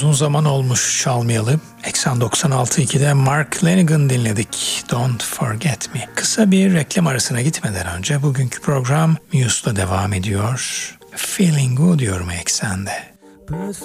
Uzun zaman olmuş çalmayalı. Eksen 96.2'de Mark Lanegan dinledik. Don't Forget Me. Kısa bir reklam arasına gitmeden önce bugünkü program Muse'la devam ediyor. Feeling Good diyorum Eksen'de.